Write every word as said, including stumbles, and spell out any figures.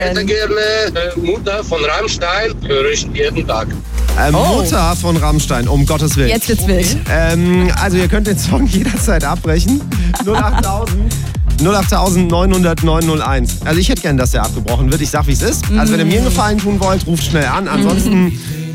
hätte gerne äh, Mutter von Rammstein, höre ich jeden Tag. Ähm, Oh. Mutter von Rammstein, um Gottes Willen. Jetzt wird's wild. Ähm, also ihr könnt den Song jederzeit abbrechen. null acht neun null null neun null eins. Also ich hätte gern, dass der abgebrochen wird. Ich sag, wie es ist. Also wenn ihr mir einen Gefallen tun wollt, ruft schnell an. Ansonsten